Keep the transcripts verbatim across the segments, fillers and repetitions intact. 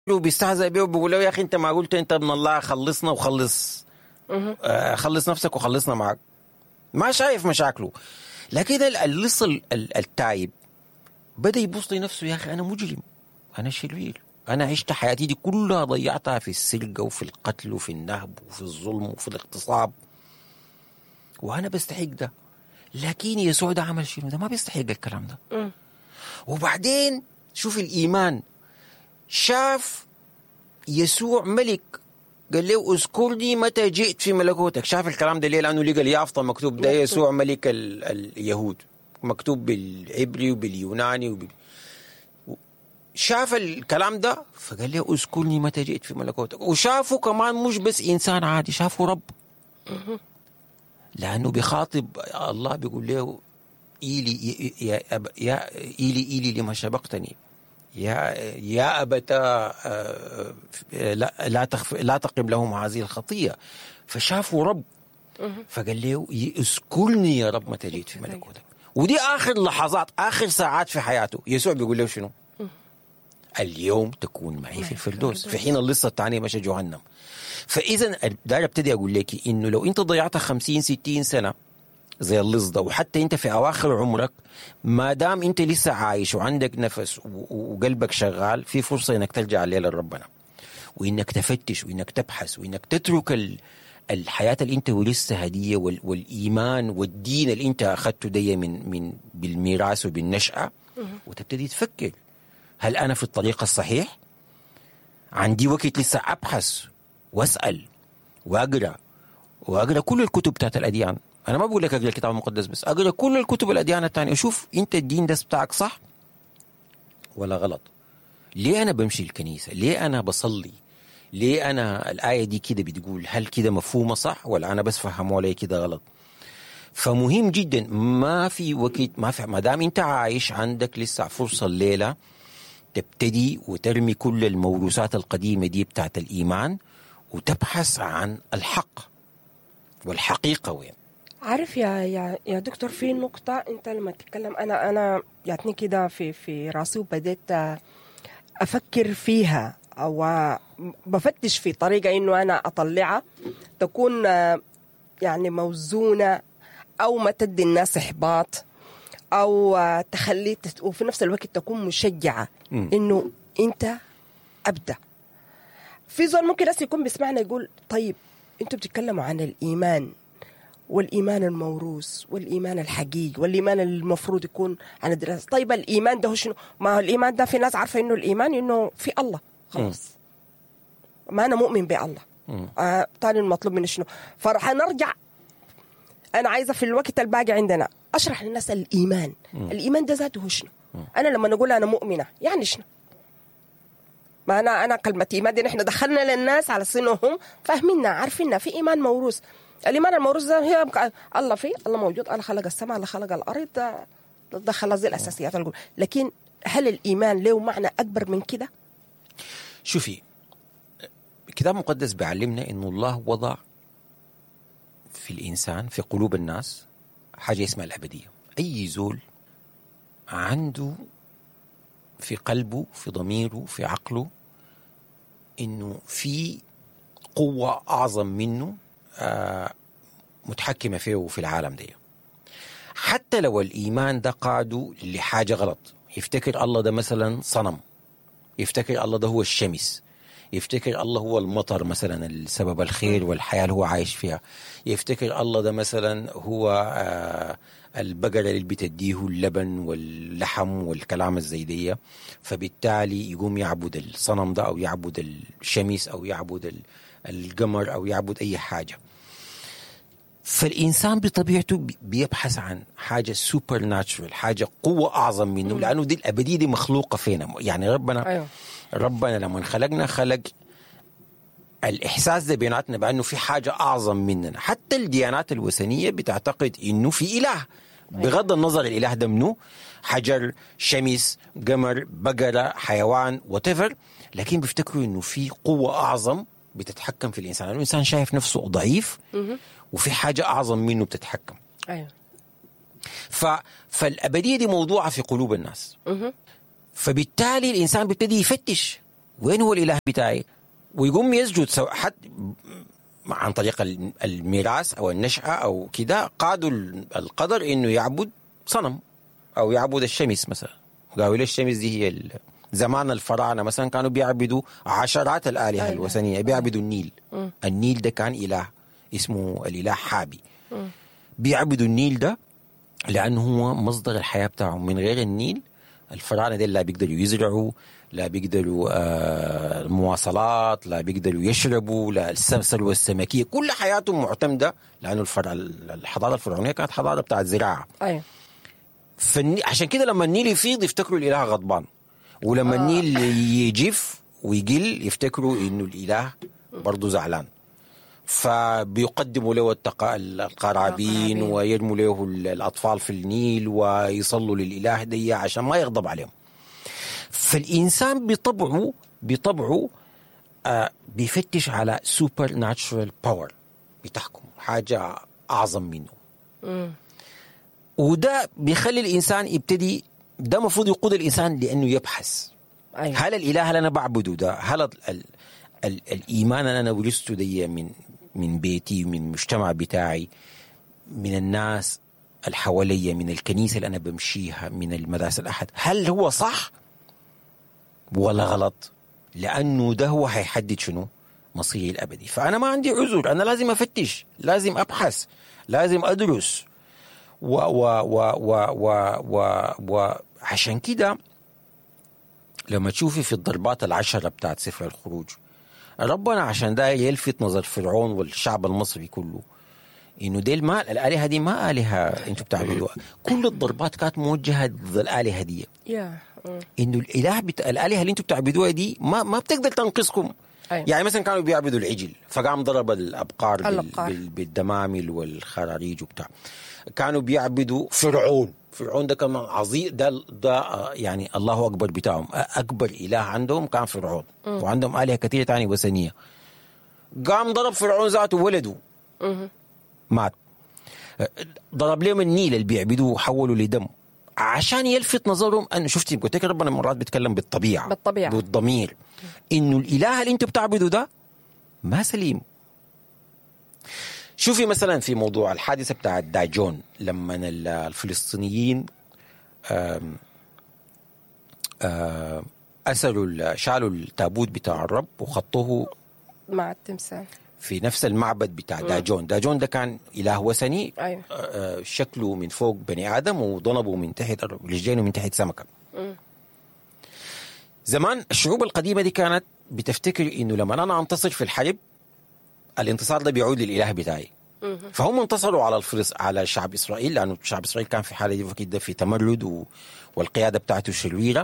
بيستهزأ بيه وبيقول له يا أخي أنت ما قلت أنت ابن الله خلصنا وخلص آه خلص نفسك وخلصنا معك. ما شايف مشاكله. لكن اللص التايب بدأ يبص لنفسه يا أخي أنا مجرم، أنا شرير، أنا عشت حياتي دي كلها ضيعتها في السرقة وفي القتل وفي النهب وفي الظلم وفي الاغتصاب وأنا بستحق ده. لكن يسوع ده عمل شنو؟ ده ما بيستحق الكلام ده. م. وبعدين شوف الإيمان، شاف يسوع ملك قال له اذكرني متى جئت في ملكوتك. شاف الكلام ده ليه؟ لأنه لقى اليافطة مكتوب ده يسوع ملك ال اليهود، مكتوب بالعبري وباليوناني وبال... شاف الكلام ده فقال له اذكرني متى جئت في ملكوتك. وشافه كمان مش بس إنسان عادي، شافه رب، لأنه بيخاطب الله بيقول له إيلي يا أب يا إيلي إيلي لما شبقتني يا يا أبتا لا لا تخف لا تقم لهم هذه الخطية. فشافوا رب فقال له اذكرني يا رب متى جيت في ملكوتك. ودي آخر لحظات آخر ساعات في حياته. يسوع بيقول له شنو؟ اليوم تكون معي في الفردوس، في حين اللصة الثانية مشى جهنم. فإذا داير ابتدي أقول لك إنه لو أنت ضيعت خمسين ستين سنة زي اللص ده، وحتى أنت في أواخر عمرك، ما دام أنت لسه عايش وعندك نفس وقلبك شغال، في فرصة إنك ترجع الليلة لربنا، وإنك تفتش وإنك تبحث وإنك تترك الحياة اللي أنت ولسه هدية والإيمان والدين اللي أنت أخذته دي من من بالميراث وبالنشأة، وتبتدي تفكر هل أنا في الطريق الصحيح؟ عندي وقت لسه أبحث وأسأل وأقرأ وأقرأ كل الكتب بتاعت الأديان. أنا ما بقول لك أقرأ الكتاب المقدس بس، أقرأ كل الكتب الأديان الثانية وشوف أنت الدين ده بتاعك صح ولا غلط. ليه أنا بمشي الكنيسة؟ ليه أنا بصلي؟ ليه أنا الآية دي كده بتقول هل كده مفهومة صح ولا أنا بس فهموا لي كده غلط؟ فمهم جدا ما في وقت، ما في، ما دام أنت عايش عندك لسه فرصة الليلة تبتدي وترمي كل الموروثات القديمة دي بتاعت الإيمان وتبحث عن الحق والحقيقة. وين عارف يا يا يا دكتور، في نقطة أنت لما تتكلم أنا أنا جاتني كده في في راسي وبديت أفكر فيها أو بفتش في طريقة إنه أنا أطلعها تكون يعني موزونة أو ما تدي الناس إحباط أو تخلي، وفي نفس الوقت تكون مشجعة م. إنه أنت أبدأ. في زول ممكن ناس يكون بيسمعنا يقول طيب أنتوا بتتكلموا عن الإيمان والإيمان الموروث والإيمان الحقيقي والإيمان المفروض يكون عن الدراسة. طيب الإيمان ده هو شنو؟ ما هو الإيمان ده في ناس عارفة إنه الإيمان إنه في الله خلاص، ما أنا مؤمن بالله. آه تاني المطلوب مني شنو؟ فرح نرجع، أنا عايزة في الوقت الباقي عندنا أشرح للناس الإيمان. م. الإيمان ده ذاته شنو؟ أنا لما نقول أنا مؤمنة يعني شنو؟ ما أنا أنا كلمة إيمان دي نحن دخلنا للناس على سنهم فاهميننا عارفيننا في إيمان موروث. الإيمان الموروث ده هي الله فيه، الله موجود، الله خلق السماء، الله خلق الأرض، ده, ده خلاص دي الأساسيات. لكن هل الإيمان له معنى أكبر من كده؟ شوفي، الكتاب المقدس بيعلمنا إنه الله وضع في الإنسان في قلوب الناس حاجة اسمها الأبدية. أي زول عنده في قلبه في ضميره في عقله إنه في قوة أعظم منه آه متحكمة فيه في العالم ده. حتى لو الإيمان ده قاده لحاجة غلط، يفتكر الله ده مثلا صنم، يفتكر الله ده هو الشمس، يفتكر الله هو المطر مثلا السبب الخير والحياة اللي هو عايش فيها، يفتكر الله ده مثلا هو آه البقرة اللي بتديه اللبن واللحم والكلام الزيدية، فبالتالي يقوم يعبد الصنم ده أو يعبد الشمس أو يعبد القمر أو يعبد أي حاجة. فالإنسان بطبيعته بيبحث عن حاجة سوبر ناتشورال، حاجة قوة أعظم منه، لأنه دي الأبدية دي مخلوقة فينا. يعني ربنا أيوه. ربنا لما خلقنا خلق الإحساس ده بيناتنا بأنه في حاجة أعظم مننا. حتى الديانات الوثنية بتعتقد إنه في إله، بغض النظر الإله ده منه، حجر، شمس، قمر، بقرة، حيوان، whatever، لكن بيفتكروا إنه في قوة أعظم بتتحكم في الإنسان. الإنسان شايف نفسه ضعيف وفي حاجة أعظم منه بتتحكم. أيوه. ف... فالأبدية دي موضوعة في قلوب الناس. فبالتالي الإنسان بيبتدي يفتش وين هو الإله بتاعي؟ ويقوم يسجد سواء حتى عن طريق الميراث أو النشأة أو كده، قادوا القدر إنه يعبد صنم أو يعبد الشمس مثلا. قالوا لي الشمس دي هي ال... زمان الفراعنة مثلا كانوا بيعبدوا عشرات الآلهة أيوة. الوثنية، بيعبدوا النيل. م. النيل ده كان إله اسمه الإله حابي. م. بيعبدوا النيل ده لأنه هو مصدر الحياة بتاعهم. من غير النيل الفراعنة دي لا بيقدروا يزرعوا، لا بيقدروا آه المواصلات، لا بيقدروا يشربوا، لا السلوى السمكية، كل حياتهم معتمدة، لأنه الفرع الحضارة الفرعونية كانت حضارة بتاعت زراعة. أيوة. فالني... عشان كده لما النيل يفيض يفتكروا الإله غضبان، ولما آه. النيل يجف ويقل يفتكروا إنه الإله برضو زعلان، فبيقدموا له التقا... القرابين ويرموا له الأطفال في النيل ويصلوا للإله دي عشان ما يغضب عليهم. فالإنسان بطبعه بطبعه آه بيفتش على سوبر ناتشورال باور بتحكم حاجة أعظم منه. م. وده بيخلي الإنسان يبتدي، ده مفروض يقود الإنسان لأنه يبحث. أيوة. هل الإله اللي أنا بعبده ده، هل ال ال ال الإيمان اللي أنا ورثته دي من من بيتي، من المجتمع بتاعي، من الناس الحوالية، من الكنيسة اللي أنا بمشيها، من المدارس الأحد، هل هو صح ولا غلط؟ لأنه ده هو هيحدد شنو مصيري الأبدي. فأنا ما عندي عذر، أنا لازم أفتش، لازم أبحث، لازم أدرس. و و و و و و وعشان كده لما تشوفي في الضربات العشرة بتاعت سفر الخروج، ربنا عشان ده يلفت نظر فرعون والشعب المصري كله إنه دي المال الآلهة دي ما آلهة أنتوا بتعبدوها. كل الضربات كانت موجهة ضد الآلهة دي. إنه الإله بتا... الآلهة اللي أنتوا بتعبدوها دي ما ما بتقدر تنقذكم. أيوة. يعني مثلا كانوا بيعبدوا العجل، فقام ضرب الأبقار بال... بال... بالدمامل والخراريج وبتاع. كانوا بيعبدوا فرعون، فرعون ده كان عظيم، ده ده يعني الله أكبر بتاعهم، أكبر إله عندهم كان فرعون. م. وعندهم آلهة كثيرة تانية وثنية. قام ضرب فرعون ذاته ولده م. مات. ضرب لهم النيل اللي بيعبدوه حولوا لدم عشان يلفت نظرهم. أن شفتي قلت لك ربنا مرات بيتكلم بالطبيعة بالطبيعة بالضمير، إنه الإله اللي أنتوا بتعبدوا ده ما سليم. شوفي مثلا في موضوع الحادثة بتاع داجون، لما الفلسطينيين آم آم أسروا شالوا التابوت بتاع الرب وخطوه مع التمثال في نفس المعبد بتاع داجون. داجون ده كان إله وثني. أيوة. شكله من فوق بني آدم وضنبه من تحت رجلينه من تحت سمكة. م. زمان الشعوب القديمة دي كانت بتفتكر إنه لما أنا أنتصر في الحرب الانتصار ده بيعود للإله بتاعي. م. فهم انتصروا على الفلس على شعب إسرائيل، لأنه شعب إسرائيل كان في حالة كده في تمرد و... والقيادة بتاعته شريرة.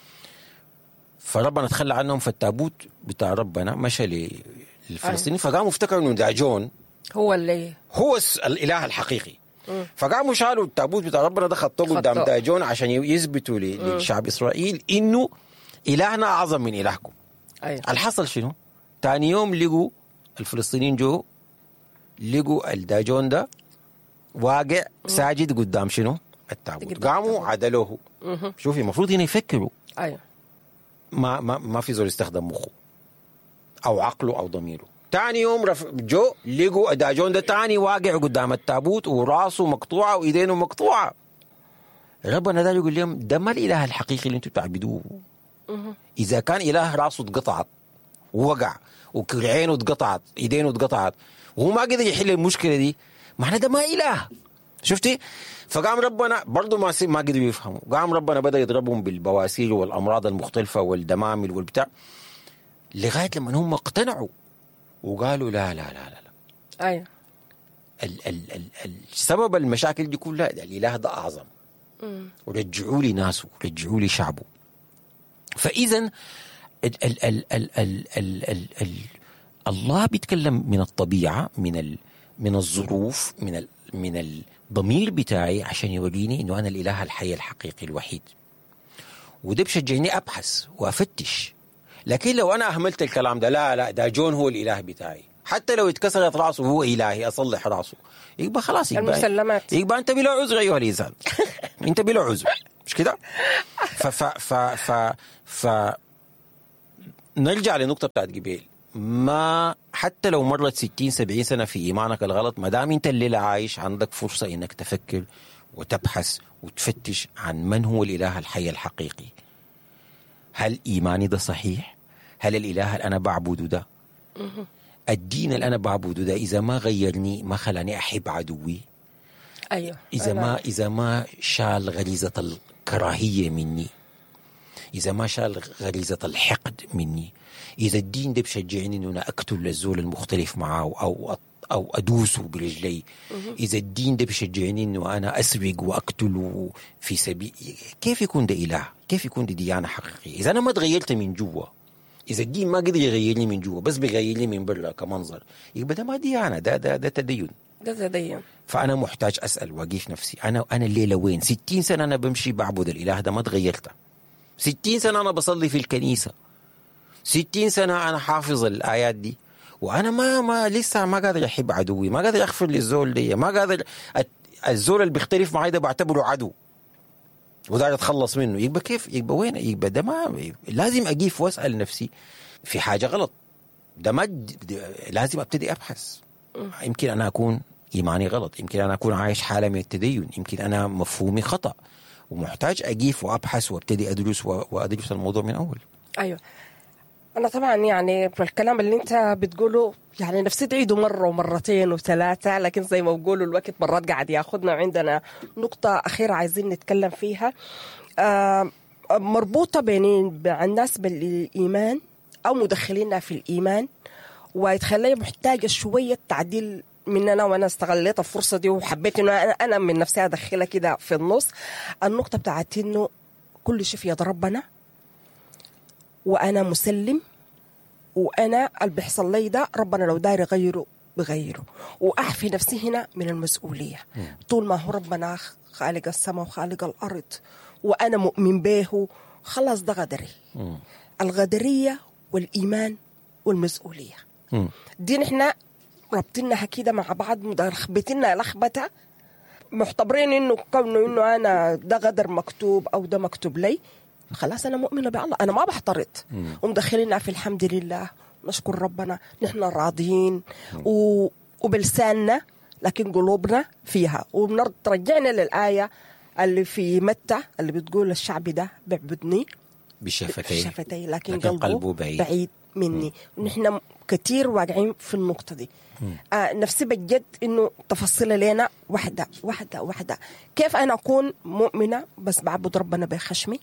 فربنا تخلى عنهم، فالتابوت بتاع ربنا مشى للفلسطينيين. فقاموا افتكروا انه داجون هو اللي هو الاله الحقيقي. م. فقاموا شالوا التابوت بتاع ربنا ده خطوه قدام داجون عشان يثبتوا للشعب اسرائيل انه الهنا اعظم من الهكم. أيوة. الحصل شنو؟ تاني يوم لقوا الفلسطينيين جو لقوا الداجون ده واقع ساجد قدام شنو؟ التابوت. قاموا عدلوه. شوفي المفروض هنا يفكروا. ايوه ما ما ما في زول يستخدم مخه او عقله او ضميره. تاني يوم رف... جو لقوا داجون ده تاني واقع قدام التابوت وراسه مقطوعه وايدينه مقطوعه. ربنا ده يقول لهم ده ما الاله الحقيقي اللي انتم تعبدوه. اذا كان اله راسه اتقطعت ووقع وعينه اتقطعت ايدينه اتقطعت وهو ما قدر يحل المشكله دي، معناه ده ما اله. شفتي؟ فقام ربنا برضو ما ما قدروا يفهموا. قام ربنا بدأ يضربهم بالبواسير والأمراض المختلفة والدمامل والبتاع لغاية لما هم اقتنعوا وقالوا لا لا لا لا, لا. أيوة. ال ال ال ال سبب المشاكل دي كلها الإله ده أعظم. م. ورجعوا لي ناسه ورجعوا لي شعبه. فإذا ال ال ال ال ال ال ال ال الله بيتكلم من الطبيعة، من ال من الظروف، من ال من الضمير بتاعي عشان يوريني انه انا الاله الحي الحقيقي الوحيد. وده بشجعني ابحث وافتش. لكن لو انا اهملت الكلام ده، لا لا داجون هو الاله بتاعي، حتى لو اتكسرت راسه هو الهي اصلح راسه، يبقى خلاص يبقى المسلمات يبقى انت بلا عذر ايها الانسان. انت بلا عذر مش كده؟ ف ف ف ف, ف نرجع لنقطة بتاعت قبيل. ما حتى لو مرت ستين سبعين سنة في إيمانك الغلط، ما دام أنت الليلة عايش عندك فرصة إنك تفكر وتبحث وتفتش عن من هو الإله الحي الحقيقي. هل إيماني ده صحيح؟ هل الإله اللي أنا بعبده ده، الدين اللي أنا بعبده ده، إذا ما غيرني، ما خلاني أحب عدوي، أيوه، إذا ما إذا ما شال غريزة الكراهية مني، إذا ما شال غريزة الحقد مني، إذا الدين ده بشجعني إنه أنا أقتل الزول المختلف معه أو أو أدوسه برجلي، إذا الدين ده بشجعني إنه أنا أسرق وأقتله في سبيل، كيف يكون ده إله؟ كيف يكون ده ديانة حقيقية؟ إذا أنا ما تغيرت من جوا، إذا الدين ما قدر يغيرني من جوا بس بيغيرني من برا كمنظر، يبقى ده ما ديانة، ده ده ده تدين. ده تدين. فأنا محتاج أسأل وأقيف نفسي، أنا أنا الليلة وين؟ ستين سنة أنا بمشي بعبد الإله ده، ما تغيرته. ستين سنة أنا بصلي في الكنيسة، ستين سنة أنا حافظ الآيات دي، وأنا ما ما لسه ما قادر أحب عدوي، ما قادر أغفر للزول دي، ما قادر الزول اللي بيختلف معي ده بعتبره عدو ودار أتخلص منه. يبقى كيف؟ يبقى وين؟ يبقى ده ما لازم أقيف وأسأل نفسي في حاجة غلط. ده ما لازم أبتدي أبحث. يمكن أنا أكون إيماني غلط، يمكن أنا أكون عايش حالة من التدين، يمكن أنا مفهومي خطأ، ومحتاج أقيف وأبحث وأبتدي أدرس وأدرس الموضوع من أول. أيوة. أنا طبعا يعني في الكلام اللي أنت بتقوله يعني نفسي تعيده مرة ومرتين وثلاثة، لكن زي ما بقولوا الوقت مرات قاعد ياخدنا، وعندنا نقطة أخيرة عايزين نتكلم فيها آه مربوطة بين الناس بالإيمان أو مدخليننا في الإيمان، ويتخلي محتاجة شوية تعديل مننا. وأنا استغليت الفرصة دي وحبيت إنه أنا من نفسي أدخلها كده في النص. النقطة بتاعت إنه كل شيء في يد ربنا، وأنا مسلم، وأنا اللي بيحصل لي ده ربنا لو داير يغيره بغيره، وأحفي نفسي هنا من المسؤولية. م. طول ما هو ربنا خالق السماء وخالق الأرض وأنا مؤمن به، خلاص ده غدري. م. الغدرية والإيمان والمسؤولية م. دي نحن ربطناها كده مع بعض، مدخبتنا لخبتها، محتبرين إنه كونه إنه أنا ده غدر مكتوب أو ده مكتوب لي، خلاص أنا مؤمنة بالله، أنا ما بحترط، ومدخلنا في الحمد لله، نشكر ربنا، نحن راضيين و... وبلساننا، لكن قلوبنا فيها. وبنرجعنا للآية اللي في متى اللي بتقول الشعب ده بيعبدني بشفتي بشفتي لكن, لكن قلبه, قلبه بعيد, بعيد مني. ونحن كتير واقعين في النقطة دي. آه نفسي بجد إنه تفصل لنا واحدة واحدة واحدة. كيف أنا أكون مؤمنة بس بعبد ربنا بخشمي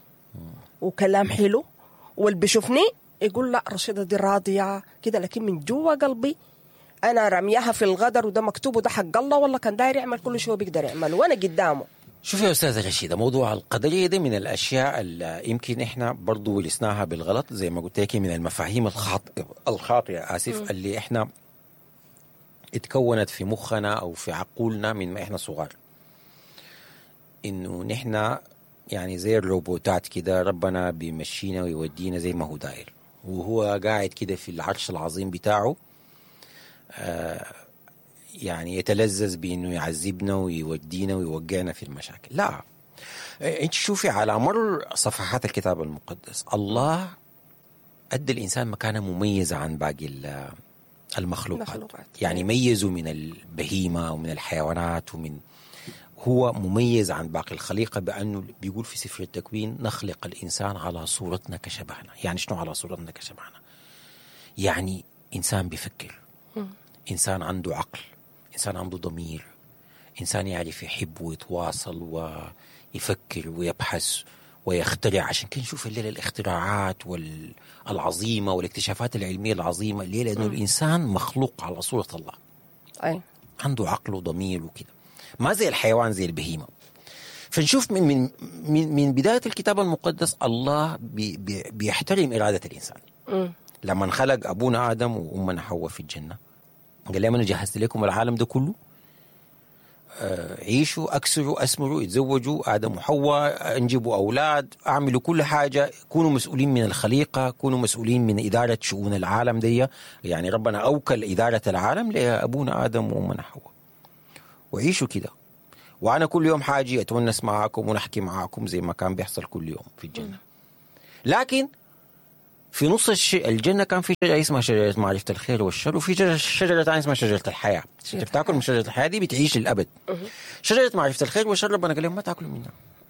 وكلام حلو، واللي بيشوفني يقول لا رشيدة دي راضية كده، لكن من جوا قلبي أنا رميها في الغدر، وده مكتوب وده حق الله، والله كان داير يعمل كل شيء بيقدر يعمله وأنا قدامه. شوف يا أستاذة رشيدة، موضوع القدرية ده من الأشياء اللي يمكن إحنا برضو ولسناها بالغلط، زي ما قلت لك من المفاهيم الخاطئة الخاطئة آسف م. اللي إحنا اتكونت في مخنا أو في عقولنا من ما إحنا صغار، إنه نحن يعني زي الروبوتات كده، ربنا بيمشينا ويودينا زي ما هو داير، وهو قاعد كده في العرش العظيم بتاعه آه يعني يتلذذ بأنه يعذبنا ويودينا ويوقعنا في المشاكل. لا، انت شوفي على مر صفحات الكتاب المقدس الله أدى الإنسان مكانة مميزة عن باقي المخلوقات. المخلوقات. يعني ميزه من البهيمة ومن الحيوانات، ومن هو مميز عن باقي الخليقة بأنه بيقول في سفر التكوين نخلق الإنسان على صورتنا كشبهنا. يعني شنو على صورتنا كشبهنا؟ يعني إنسان بيفكر، إنسان عنده عقل، إنسان عنده ضمير، إنسان يعرف يحب ويتواصل ويفكر ويبحث ويخترع. عشان كده نشوف الليلة الاختراعات والعظيمة والاكتشافات العلمية العظيمة الليلة، لأنه الإنسان مخلوق على صورة الله. أي. عنده عقل وضمير وكده، ما زي الحيوان زي البهيمة. فنشوف من من من, من بداية الكتاب المقدس الله بي بي بيحترم إرادة الإنسان. م. لما خلق أبونا آدم وأمنا حواء في الجنة قال لهم أنا جهزت لكم العالم ده كله، آه عيشوا أكسروا أسمروا يتزوجوا آدم وحواء، انجبوا أولاد، أعملوا كل حاجة، كونوا مسؤولين من الخليقة، كونوا مسؤولين من إدارة شؤون العالم دي. يعني ربنا أوكل إدارة العالم لأبونا آدم وأمنا حواء، وعيشوا كده، وأنا كل يوم حاجي أتونس معاكم ونحكي معاكم زي ما كان بيحصل كل يوم في الجنة. لكن في نص الش... الجنة كان في شجرة اسمها شجرة معرفة الخير والشر، وفي شجرة, شجرة ثانية اسمها شجرة الحياة. انت بتاكل من شجرة الحياة دي بتعيش للأبد. شجرة معرفة الخير والشر ربنا قال لهم ما تاكلوا منها.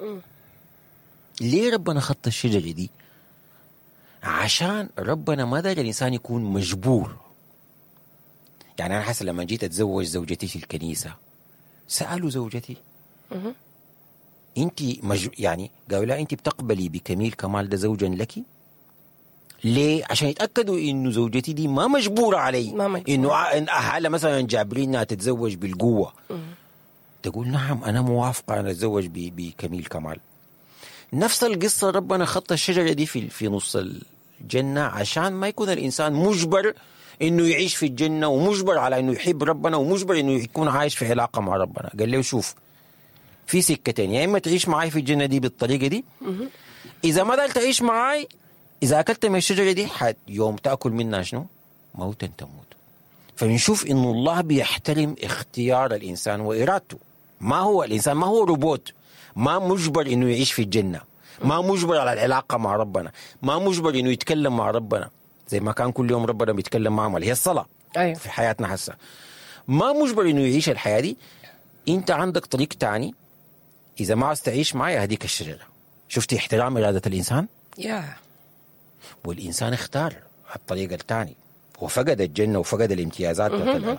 ليه ربنا خط الشجرة دي؟ عشان ربنا ما دار الإنسان يكون مجبور. يعني أنا حاسس لما جيت أتزوج زوجتي في الكنيسة سألوا زوجتي أنت مج... يعني قالوا لا أنت بتقبلي بكميل كمال ده زوجا لك؟ ليه؟ عشان يتأكدوا إنه زوجتي دي ما مجبورة علي، ما إنه أهلها مثلا جابرينها تتزوج بالقوة. تقول نعم أنا موافقة أن أتزوج ب... بكميل كمال. نفس القصة ربنا خط الشجرة دي في في نص الجنة عشان ما يكون الإنسان مجبر إنه يعيش في الجنة، ومجبر على إنه يحب ربنا، ومجبر إنه يكون عايش في علاقة مع ربنا. قال له شوف في سكتين، يا إما تعيش معاي في الجنة دي بالطريقة دي، إذا ما دار تعيش معاي، إذا أكلت من الشجرة دي حد يوم تأكل منها شنو؟ موتا تموت. فبنشوف إنه الله بيحترم اختيار الإنسان وإرادته. ما هو الإنسان ما هو روبوت، ما مجبر إنه يعيش في الجنة، ما مجبر على العلاقة مع ربنا، ما مجبر إنه يتكلم مع ربنا زي ما كان كل يوم ربنا بيتكلم معه، هي الصلاة. أيوة. في حياتنا هسه ما مجبر إنه يعيش الحياة دي. أنت عندك طريق تاني، إذا ما عاوز تعيش معي هديك الشجرة. شفتي احترام إرادة الإنسان؟ يا yeah. والإنسان اختار الطريق الثاني وفقد الجنة وفقد الامتيازات.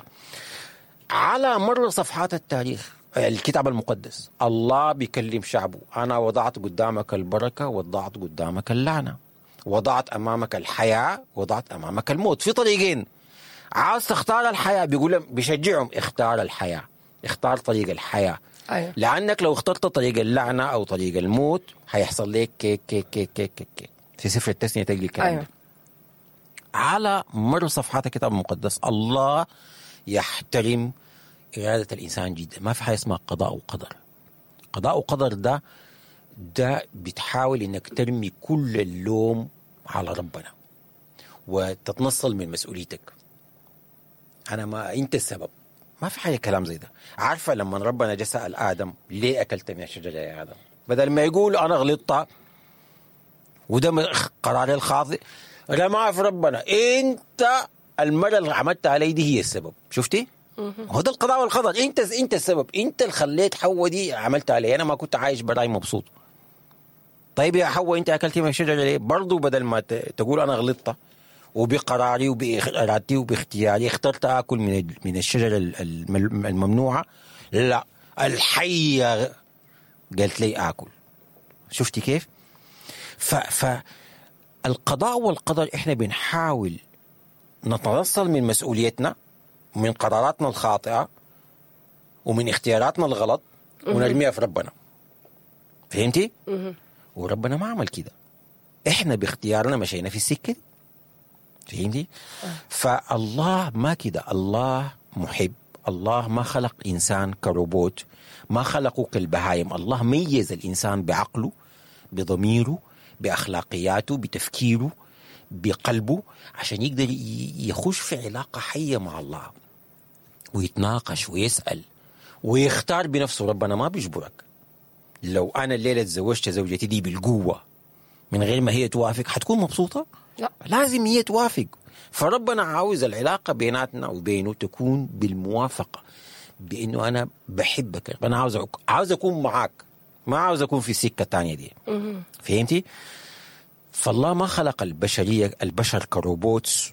على مر صفحات التاريخ الكتاب المقدس الله بيكلم شعبه، أنا وضعت قدامك البركة وضعت قدامك اللعنة، وضعت أمامك الحياة وضعت أمامك الموت. في طريقين، عاوز تختار الحياة بيقول بيشجعهم اختار الحياة، اختار طريق الحياة. أيوة. لأنك لو اخترت طريق اللعنة أو طريق الموت هيحصل لك كيك كيك كيك كيك كيك. في سفر التثنية تجلي الكلام. أيوة. على مر صفحات الكتاب المقدس الله يحترم إرادة الإنسان جدا. ما في حاجة اسمها قضاء وقدر. قضاء وقدر ده ده بتحاول إنك ترمي كل اللوم على ربنا وتتنصل من مسؤوليتك. أنا ما أنت السبب. ما في حاجة كلام زي ده. عارفة لما ربنا جاء سأل آدم ليه أكلت من الشجرة يا آدم، بدل ما يقول أنا غلطت وده قراري الخاطئ، رمى في ربنا أنت المرة اللي عملت علي دي هي السبب. شفتي؟ هو ده القضاء والقدر. انت انت السبب، انت اللي خليت حواء دي عملت عليه، انا ما كنت عايش براي مبسوط. طيب يا حواء انت اكلتي من الشجره ليه؟ برضه بدل ما تقول انا غلطت وبقراري وبارادتي وباختياري اخترت اكل من من الشجره الممنوعه، لا الحيه قالت لي اكل. شفتي كيف؟ ف فالقضاء والقدر احنا بنحاول نتنصل من مسؤوليتنا ومن قراراتنا الخاطئة ومن اختياراتنا الغلط ونرميها في ربنا. فهمتي؟ وربنا ما عمل كده، احنا باختيارنا مشينا في السكة. فهمتي؟ فالله ما كده. الله محب. الله ما خلق إنسان كروبوت، ما خلقه كالبهايم. الله ميز الإنسان بعقله، بضميره، بأخلاقياته، بتفكيره، بقلبه، عشان يقدر يخش في علاقة حية مع الله ويتناقش ويسأل ويختار بنفسه. ربنا ما بيجبرك. لو أنا الليلة تزوجت زوجتي دي بالقوة من غير ما هي توافق حتكون مبسوطة؟ لا، لازم هي توافق. فربنا عاوز العلاقة بيناتنا وبينه تكون بالموافقة، بأنه أنا بحبك، أنا عاوز عاوز أكون معاك، ما عاوز أكون في السكة الثانية دي. فهمتي؟ فالله ما خلق البشرية البشر كروبوتس،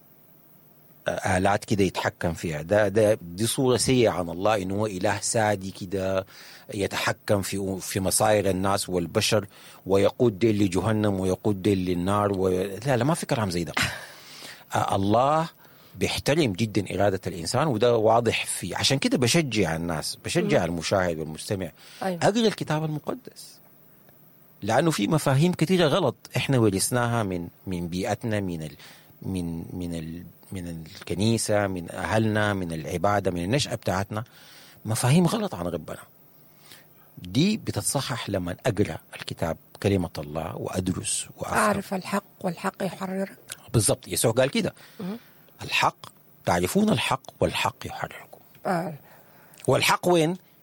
آلات كده يتحكم فيها. ده ده دي صورة سيئة عن الله، إنه هو إله سادي كده يتحكم في في مصائر الناس والبشر ويقود ديل لجهنم ويقود ديل للنار و... لا لا ما في كلام زي ده. آه الله بيحترم جدا إرادة الإنسان، وده واضح فيه. عشان كده بشجع الناس، بشجع المشاهد والمستمع أيوة. أقرأ الكتاب المقدس، لأنه في مفاهيم كثيرة غلط إحنا ورثناها من من بيئتنا، من ال من من ال من الكنيسة، من أهلنا، من العبادة، من النشأة بتاعتنا، مفاهيم غلط عن ربنا. دي بتتصحح لما أقرأ الكتاب كلمة الله وأدرس وأفهم. أعرف الحق والحق يحررك. بالضبط، يسوع قال كده. الحق تعرفون الحق والحق يحرركم. آه. والحق وين؟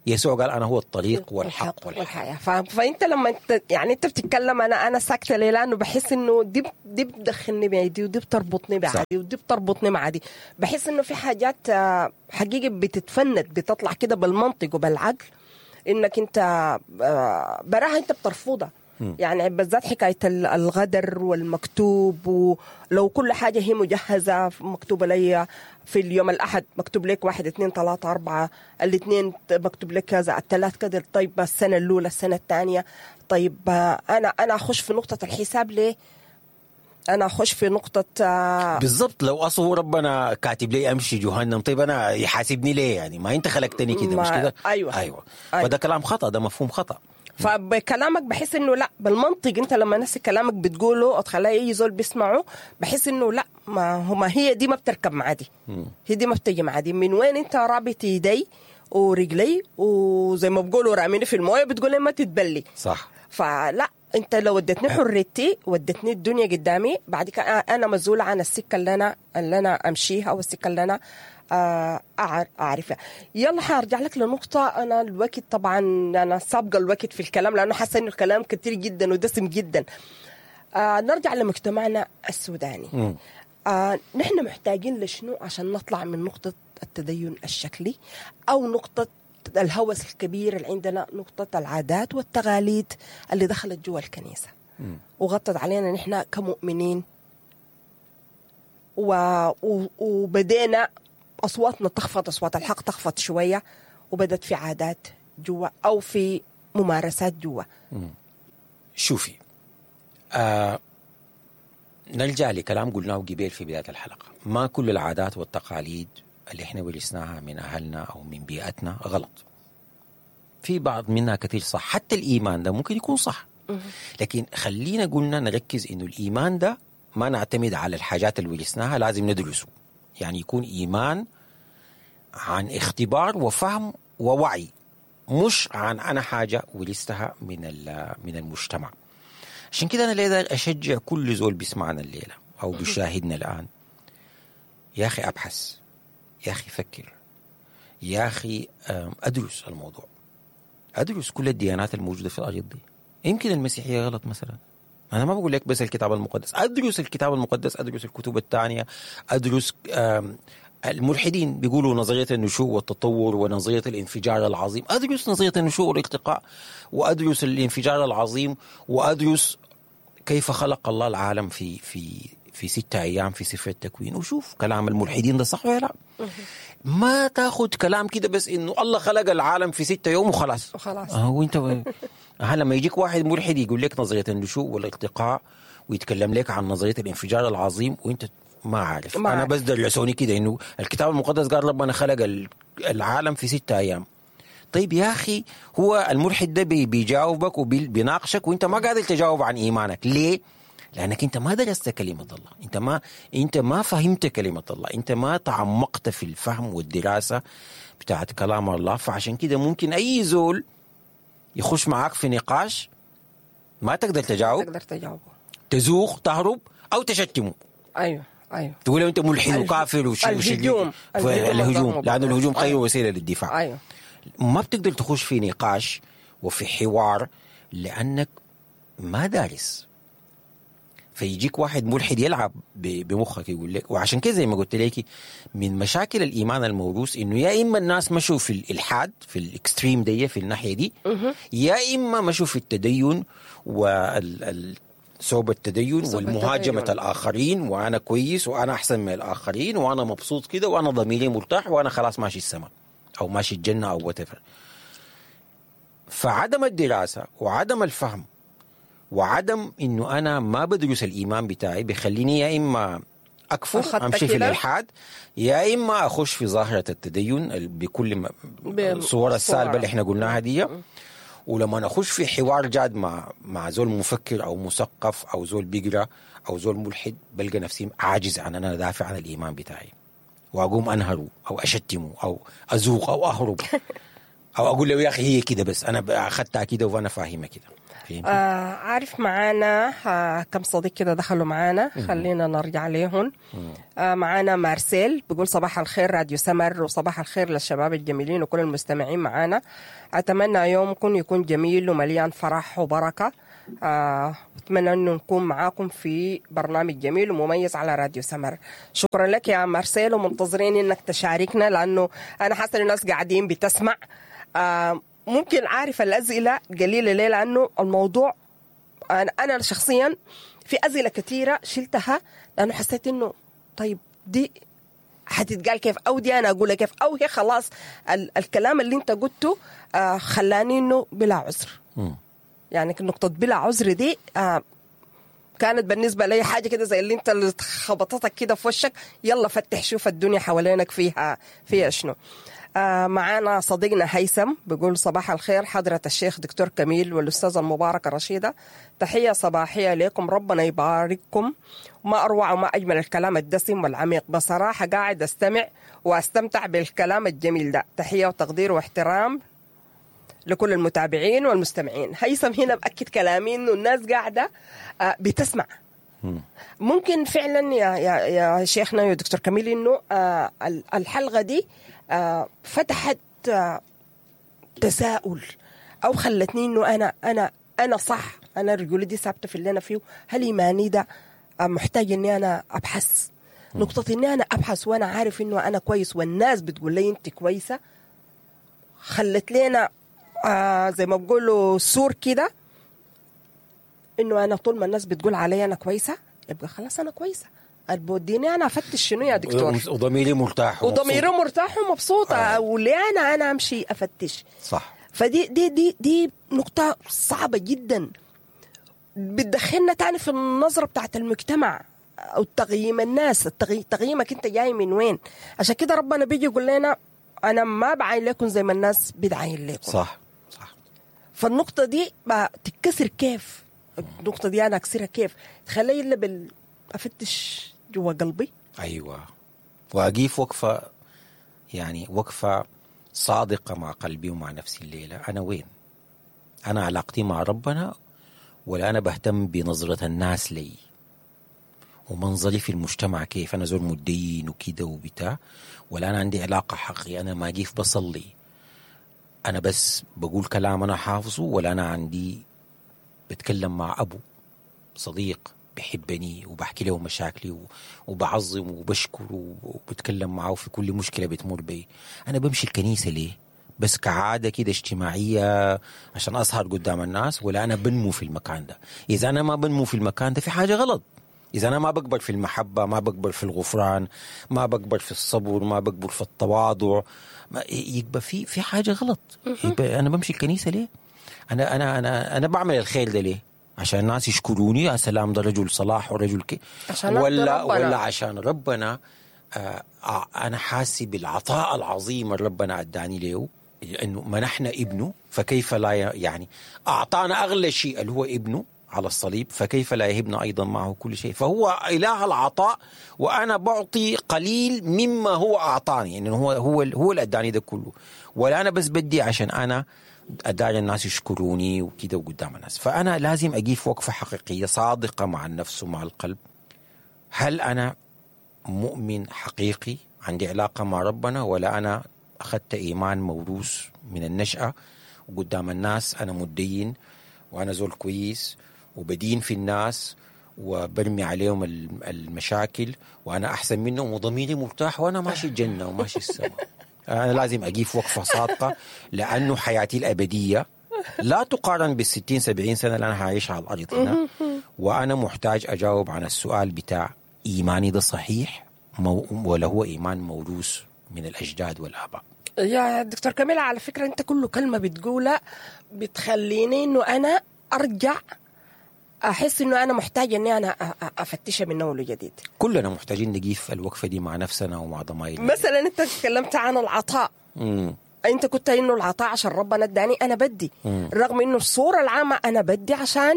يسوع قال أنا هو الطريق والحق والحياة. فأنت لما أنت يعني أنت بتتكلم أنا أنا ساكتة ليه؟ لأنه بحس إنه دي دي بتدخلني بعدي ودي بتربطني بعدي ودي بتربطني مع دي. بحس إنه في حاجات حقيقة بتتفند بتطلع كده بالمنطق وبالعقل إنك أنت براها أنت بترفضها. يعني بالذات حكاية الغدر والمكتوب، ولو كل حاجة هي مجهزة مكتوبة لي في اليوم الأحد مكتوب لك واحد اثنين ثلاثة أربعة، الاثنين مكتوب لك كذا، الثلاث كذا. طيب السنة الأولى السنة الثانية، طيب أنا أنا أخش في نقطة الحساب ليه؟ أنا أخش في نقطة بالضبط. لو أصله ربنا كاتب لي أمشي جهنم، طيب أنا يحاسبني ليه؟ يعني ما أنت خلقتني كده مش كده؟ أيوة. أيوة. أيوة. فده كلام خطأ، ده مفهوم خطأ. فبكلامك بحس انه لا بالمنطق انت لما نفس كلامك بتقوله تخليه اي زول بيسمعه بحس انه لا ما هو ما هي دي ما بتركب مع دي، هي دي ما بتجي مع دي. من وين انت رابط يدي ورجلي وزي ما بقولوا راميني في المويه بتقول لي ما تتبلي صح. فلا انت لو ادتني حريتي وادتني الدنيا قدامي بعد كده انا مسؤوله عن السكه اللي انا اللي انا امشيها والسكه اللي انا أعرفها. يلا حارجع لك لنقطة. أنا الوقت طبعا أنا سابقة الوقت في الكلام لأنه حاسة إنه الكلام كتير جدا ودسم جدا. آه نرجع لمجتمعنا السوداني. آه نحن محتاجين لشنو عشان نطلع من نقطة التدين الشكلي أو نقطة الهوس الكبير اللي عندنا، نقطة العادات والتقاليد اللي دخلت جوا الكنيسة م. وغطت علينا نحن كمؤمنين و... و... وبدينا أصواتنا تخفض، أصوات الحق تخفض شوية وبدت في عادات جوا أو في ممارسات جوا. شوفي آه نرجع لكلام قلناه قبل في بداية الحلقة. ما كل العادات والتقاليد اللي احنا ورثناها من أهلنا أو من بيئتنا غلط، في بعض منها كثير صح. حتى الإيمان ده ممكن يكون صح، لكن خلينا قلنا نركز إنه الإيمان ده ما نعتمد على الحاجات اللي ورثناها، لازم ندرسه. يعني يكون إيمان عن اختبار وفهم ووعي، مش عن أنا حاجة ورثتها من من المجتمع. عشان كده أنا لذا أشجع كل زول بيسمعنا الليلة أو بيشاهدنا الآن، يا أخي أبحث، يا أخي فكر، يا أخي أدرس الموضوع، أدرس كل الديانات الموجودة في الأرض دي. يمكن المسيحية غلط مثلا، أنا ما بقول لك بس الكتاب المقدس، أدرس الكتاب المقدس، أدرس الكتب الثانية، أدرس الملحدين بيقولوا نظرية النشوء والتطور ونظرية الانفجار العظيم، أدرس نظرية النشوء والارتقاء، وأدرس الانفجار العظيم، وأدرس كيف خلق الله العالم في في في ستة أيام في سفر التكوين، وشوف كلام الملحدين ده صح ولا لا. ما تاخد كلام كده بس إنه الله خلق العالم في ستة يوم وخلاص وخلاص. آه وإنت لما يجيك واحد ملحد يقول لك نظرية النشوء والارتقاء ويتكلم لك عن نظرية الانفجار العظيم وإنت ما عارف، ما أنا عارف. بس درسوني كده إنه الكتاب المقدس قال ربنا خلق العالم في ستة أيام. طيب يا أخي هو الملحد ده بيجاوبك وبيناقشك وإنت ما قادر تجاوب عن إيمانك. ليه؟ لأنك أنت ما درست كلمة الله، أنت ما أنت ما فهمت كلمة الله، أنت ما تعمقت في الفهم والدراسة بتاعت كلام الله. فعشان كده ممكن أي زول يخش معاك في نقاش ما تقدر تجاوب، تقدر تجاوبه، تزوق، تهرب أو تشتمه. أيوه أيوه تقول له أنت ملحد وكافر وشيء الهجوم الهجوم لأن الهجوم خير أيوه. وسيلة للدفاع. أيوه. ما بتقدر تخش في نقاش وفي حوار لأنك ما دارس. فيجيك واحد ملحد يلعب بمخك يقول لك. وعشان كده زي ما قلت لك من مشاكل الإيمان الموروث إنه يا إما الناس مشوا في الإلحاد في الإكستريم دي في الناحية دي، يا إما مشوا في التدين وصوب التدين والمهاجمة الآخرين، وأنا كويس وأنا أحسن من الآخرين وأنا مبسوط كده وأنا ضميري مرتاح وأنا خلاص ماشي السماء أو ماشي الجنة أو whatever. فعدم الدراسة وعدم الفهم وعدم إنه أنا ما بدرس الإيمان بتاعي بيخليني يا إما أكفر أمشي في الإلحاد، يا إما أخش في ظاهرة التدين بكل الصور السالبة اللي إحنا قلناها دي. ولما نخش في حوار جاد مع مع زول مفكر أو مثقف أو زول بيقرأ أو زول ملحد بلقى نفسي عاجز عن أنا أدافع عن الإيمان بتاعي وأقوم أنهره أو أشتمه أو أزوق أو أهرب او اقول له يا اخي هي كده بس انا اخذتها كده وانا فاهمها كده. آه عارف معانا آه كم صديق كده دخلوا معانا، خلينا نرجع ليهم. آه معانا مارسيل بيقول صباح الخير راديو سمر، وصباح الخير للشباب الجميلين وكل المستمعين معانا. أتمنى يومكم يكون جميل ومليان فرح وبركة. آه أتمنى أنه نكون معاكم في برنامج جميل ومميز على راديو سمر. شكرا لك يا مارسيل، ومنتظرين أنك تشاركنا لأنه أنا حاسة الناس قاعدين بتسمع. آه ممكن عارف الأسئلة قليلة ليه، لأنه الموضوع أنا, أنا شخصيا في أسئلة كثيرة شلتها لأنه حسيت أنه طيب دي حتتقال كيف، أو دي أنا أقولها كيف، أو هي خلاص ال- الكلام اللي أنت قلته آه خلاني أنه بلا عذر. م. يعني نقطة بلا عذر دي آه كانت بالنسبة لي حاجة كده زي اللي أنت اللي خبطتك كده في وشك، يلا فتح شوف الدنيا حوالينك فيها فيها شنو. آه معانا صديقنا هيثم بيقول صباح الخير حضرة الشيخ دكتور كميل والأستاذة المباركة رشيدة، تحية صباحية لكم، ربنا يبارككم، ما أروع وما أجمل الكلام الدسم والعميق، بصراحة قاعد أستمع وأستمتع بالكلام الجميل ده، تحية وتقدير واحترام لكل المتابعين والمستمعين. هيثم هنا بأكد كلامي إنه الناس قاعدة آه بتسمع. ممكن فعلا يا يا يا شيخنا يا دكتور كميل إنه آه الحلقة دي آه فتحت آه تساؤل او خلتني انه انا انا انا صح، انا الرجوله دي ثابته في اللي انا فيه، هل ايماني ده آه محتاج اني انا ابحث؟ نقطه اني انا ابحث وانا عارف انه انا كويس والناس بتقول لي انت كويسه، خلت لنا آه زي ما بقولوا سور كده انه انا طول ما الناس بتقول علي انا كويسه يبقى خلاص انا كويسه، بوديني انا افتش شنو يا دكتور، وضميري مرتاح وضميري مرتاح ومبسوطه آه. وليه انا انا امشي افتش صح. فدي دي دي دي نقطه صعبه جدا بتدخلنا تاني في النظره بتاعت المجتمع او تقييم الناس، التغي... تقييمك انت جاي من وين. عشان كده ربنا بيجي يقول لنا انا ما بعين لكم زي ما الناس بتعين لكم. صح صح. فالنقطه دي تتكسر كيف؟ النقطه دي انا اكسرها كيف؟ تخلي الا بال افتش جوا قلبي. ايوه، واقيف وقفه يعني وقفه صادقه مع قلبي ومع نفسي. الليله انا وين؟ انا علاقتي مع ربنا ولا انا بهتم بنظره الناس لي ومنظري في المجتمع كيف؟ انا زول مدين وكده وبتاع، ولا انا عندي علاقه حقيقيه؟ انا ما اقيف بصلي، انا بس بقول كلام انا حافظه، ولا انا عندي بتكلم مع ابو صديق بحبني وبحكي له مشاكلي وبعظم وبشكر وبتكلم معه في كل مشكلة بتمر بي. أنا بمشي الكنيسة ليه؟ بس كعادة كده اجتماعية عشان أظهر قدام الناس، ولا أنا بنمو في المكان ده؟ إذا أنا ما بنمو في المكان ده في حاجة غلط. إذا أنا ما بكبر في المحبة، ما بكبر في الغفران، ما بكبر في الصبر، ما بكبر في التواضع، يبقى في في حاجة غلط. يبقى أنا بمشي الكنيسة ليه؟ أنا أنا أنا أنا بعمل الخير ده ليه؟ عشان الناس يشكروني يا سلام ده رجل صلاح ورجل كي، ولا ولا عشان ربنا آه أنا حاسي بالعطاء العظيم اللي ربنا أداني له، إنه منحنا ابنه، فكيف لا يعني أعطانا أغلى شيء اللي هو ابنه على الصليب، فكيف لا يهبنا أيضا معه كل شيء. فهو إله العطاء وأنا بعطي قليل مما هو أعطاني، يعني هو هو هو اللي أداني ده كله، ولا أنا بس بدي عشان أنا أدعي الناس يشكروني وكده وقدام الناس. فأنا لازم أجيف وقفة حقيقية صادقة مع النفس ومع القلب. هل أنا مؤمن حقيقي عندي علاقة مع ربنا، ولا أنا أخذت إيمان موروث من النشأة وقدام الناس أنا مدين وأنا زول كويس وبدين في الناس وبرمي عليهم المشاكل وأنا أحسن منهم وضميري مرتاح وأنا ماشي الجنة وماشي السماء. أنا لازم أجيف وقفة صادقة، لأنه حياتي الأبدية لا تقارن بالستين سبعين سنة اللي أنا هعيشها على الأرض هنا، وأنا محتاج أجاوب عن السؤال بتاع إيماني ده صحيح ولا هو إيمان موروث من الأجداد والآباء. يا دكتور كميل، على فكرة أنت كل كلمة بتقولها بتخليني إنه أنا أرجع أحس إنه أنا محتاج إني أنا أفتشها من أول وجديد. كلنا محتاجين نجيف الوقفة دي مع نفسنا ومع ضمائرنا. مثلا أنت تكلمت عن العطاء. مم. أنت كنت إنه العطاء عشان ربنا اداني أنا بدي، مم. رغم إنه الصورة العامة أنا بدي عشان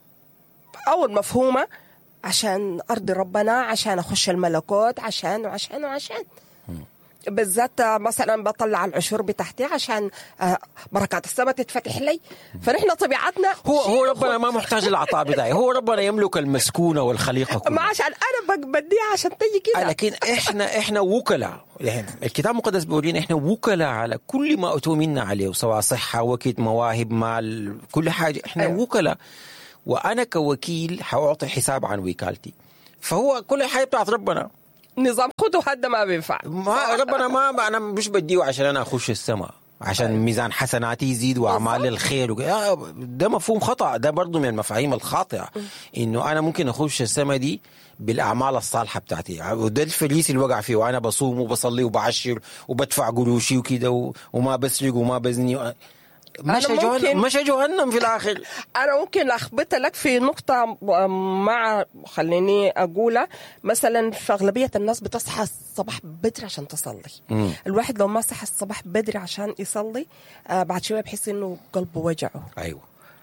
أول مفهومة عشان أرضي ربنا، عشان أخش الملكوت، عشان وعشان وعشان. مم. بالذات مثلا بطلع العشور بتاعتي عشان بركات السماء تتفتح لي. فنحن طبيعتنا هو هو ربنا ما محتاج العطاء بتاعي، هو ربنا يملك المسكونه والخليقه كلها، ما عشان انا بديها عشان تجي كده. لكن احنا احنا وكلاء. يعني الكتاب المقدس بيورينا احنا وكلاء على كل ما اتوا منا عليه، سواء صحه، وقت، مواهب، مال، كل حاجه احنا أيوة. وكلاء، وانا كوكيل حاعطي حساب عن وكالتي. فهو كل حاجه بتاعت ربنا، نظام خذ وهذا ما بينفع. ما ربنا ما انا مش بديه عشان انا اخش السماء، عشان أيوة. ميزان حسناتي يزيد واعمال الخير وك... ده مفهوم خطا، ده برضو من المفاهيم الخاطئه، انه انا ممكن اخش السماء دي بالاعمال الصالحه بتاعتي، وده الفليس اللي وقع فيه، وانا بصوم وبصلي وبعشر وبدفع قروشي وكده و... وما بسرق وما بزني، مش جهنم، مش جهنم في الآخر. أنا ممكن أخبط لك في نقطة مع خليني أقولها. مثلا في أغلبية الناس بتصحى الصباح بدري عشان تصلي. مم. الواحد لو ما صحى الصباح بدري عشان يصلي آه بعد شوية بحس إنه قلبه وجعه. أيوة.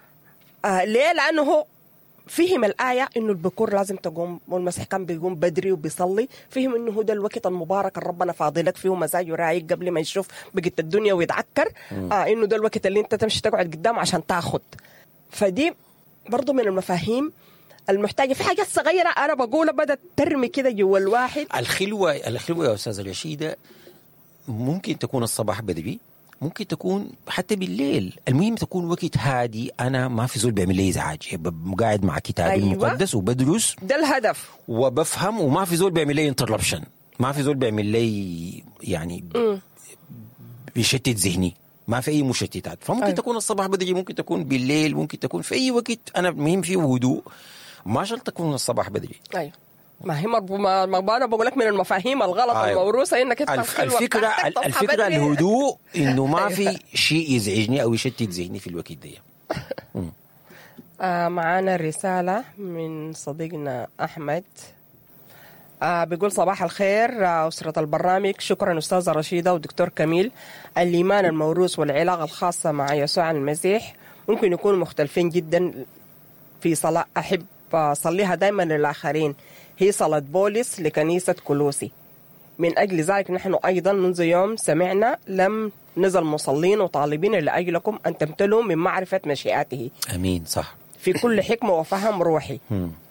آه ليه؟ لأنه هو فهم الآية إنه البكور لازم تقوم، والمسيح كان بيقوم بدري وبيصلي، فهم إنه هو ده الوقت المبارك اللي ربنا فاضلك فيه مزاجه رايق قبل ما يشوف بقيت الدنيا ويتعكر. آه إنه ده الوقت اللي أنت تمشي تقعد قدام عشان تاخد. فدي برضو من المفاهيم المحتاجة. في حاجات صغيرة أنا بقولها بدأت ترمي كده جوا الواحد. الخلوة الخلوة يا أستاذة رشيدة ممكن تكون الصباح بدري، ممكن تكون حتى بالليل، المهم تكون وقت هادي، أنا ما في زول بيعمل لي إزعاج، قاعد مع كتابي أيوة. المقدس وبدرس، ده الهدف، وبفهم، وما في زول بيعمل لي انتربشن، ما في زول بيعمل لي يعني م. بيشتت ذهني، ما في أي مشتتات. فممكن أيوة. تكون الصباح بدري، ممكن تكون بالليل، ممكن تكون في أي وقت، أنا مهم فيه هدوء، ما شرط تكون الصباح بدري. أيوة. ما هي ما ما انا بقول لك من المفاهيم الغلط أيوة. الموروثه انك انت الف الفكره الفكره الهدوء، انه ما في شيء يزعجني او يشتت ذهني في الوقت ده. آه معانا رساله من صديقنا احمد. آه بيقول صباح الخير آه اسره البرنامج، شكرا استاذه رشيده ودكتور كميل. الايمان الموروث والعلاقه الخاصه مع يسوع المسيح ممكن يكونوا مختلفين جدا في صلاه احب اصليها دائما للاخرين، هي صلاة بولس لكنيسة كولوسي. من أجل ذلك نحن أيضا منذ يوم سمعنا لم نزل مصلين وطالبين لأجلكم أن تمتلوا من معرفة مشيئته. أمين. صح. في كل حكمة وفهم روحي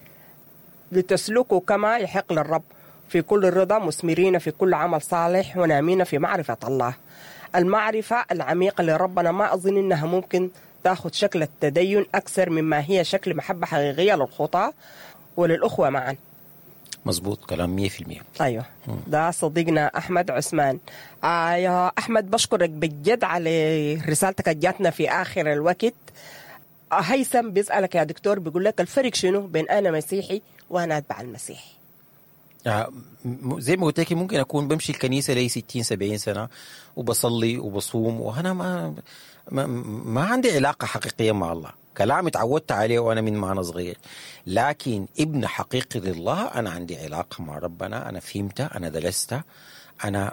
لتسلكوا كما يحق للرب في كل الرضا، مثمرين في كل عمل صالح ونامين في معرفة الله. المعرفة العميقة لربنا ما أظن أنها ممكن تأخذ شكل التدين أكثر مما هي شكل محبة حقيقية للخطاة وللأخوة معا. مظبوط كلام مية في المية. أيوة. ده صديقنا أحمد عثمان. آه يا أحمد بشكرك بجد على رسالتك جاتنا في آخر الوقت. آه هيثم بيسألك يا دكتور، بيقول لك الفرق شنو بين أنا مسيحي وأنا أتبع المسيح؟ آه زي ما قلت لك ممكن أكون بمشي الكنيسة لي ستين سبعين سنة وبصلي وبصوم، وأنا ما ما, ما عندي علاقة حقيقية مع الله، كلام تعودت عليه وأنا من ما أنا صغير، لكن ابن حقيقي لله أنا عندي علاقة مع ربنا، أنا فهمتها، أنا درستها، أنا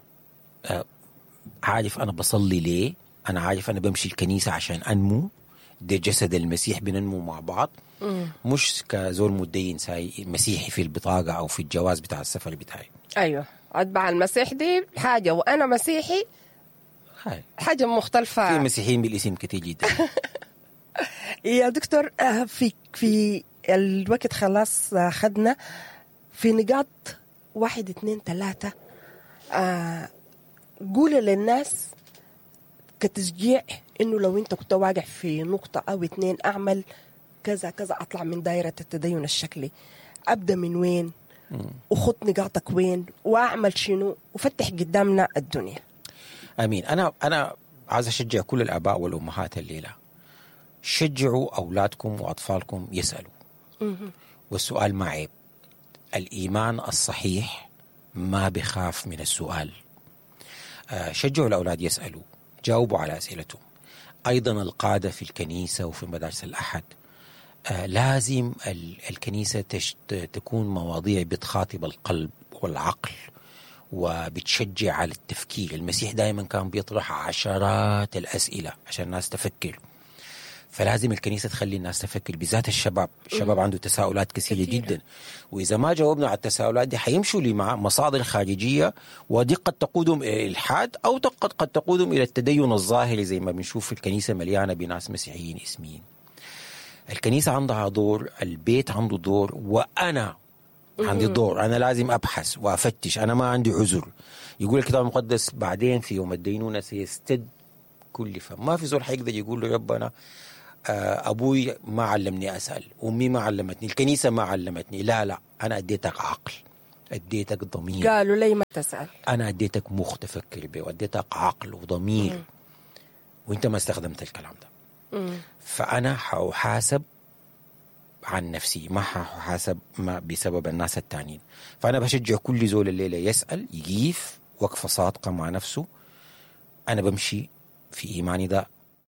عارف أنا بصلي ليه، أنا عارف أنا بمشي الكنيسة عشان أنمو، ده جسد المسيح بننمو مع بعض. مم. مش كزول مدين ساي مسيحي في البطاقة أو في الجواز بتاع السفر بتاعي. أيوة أتبع المسيح دي حاجة، وأنا مسيحي هاي. حاجة مختلفة. في مسيحيين بالاسم كتير جدا. يا دكتور في في الوقت خلاص خدنا في نقاط واحد اثنين ثلاثة، آه قول للناس كتشجيع إنه لو أنت كنت واقع في نقطة أو اثنين أعمل كذا كذا، أطلع من دائرة التدين الشكلي، أبدأ من وين وخط نقاطك وين وأعمل شنو وفتح قدامنا الدنيا. أمين. أنا أنا عايز أشجع كل الآباء والأمهات الليلة، شجعوا أولادكم وأطفالكم يسألوا، والسؤال ما عيب، الإيمان الصحيح ما بخاف من السؤال. شجعوا الأولاد يسألوا، جاوبوا على أسئلتهم. أيضا القادة في الكنيسة وفي مدارس الأحد لازم الكنيسة تكون مواضيع بتخاطب القلب والعقل وبتشجع على التفكير. المسيح دائما كان بيطرح عشرات الأسئلة عشان الناس تفكر. فلازم الكنيسة تخلي الناس تفكر، بالذات الشباب. الشباب عنده تساؤلات كثيرة جدا، وإذا ما جاوبنا على التساؤلات دي حيمشوا لمصادر خارجية، ودي قد تقودهم إلى الإلحاد أو قد قد تقودهم إلى التدين الظاهري زي ما بنشوف في الكنيسة مليانة بناس مسيحيين اسميين. الكنيسة عندها دور، البيت عنده دور، وأنا عندي دور. أنا لازم أبحث وأفتش، أنا ما عندي عذر. يقول الكتاب المقدس بعدين في يوم الدينونة سيستد كل فم. ما في زول حيقدر يقول له ربنا أبوي ما علمني أسأل، أمي ما علمتني، الكنيسة ما علمتني. لا لا، أنا أديتك عقل، أديتك ضمير. قالوا لي ما تسأل. أنا أديتك مخ تفكر به، وأديتك عقل وضمير، مم. وإنت ما استخدمت الكلام ده. مم. فأنا حأحاسب عن نفسي، ما حأحاسب ما بسبب الناس التانيين. فأنا بشجع كل زول الليلة يسأل، يجيف وقفة صادقة مع نفسه. أنا بمشي في إيماني ده.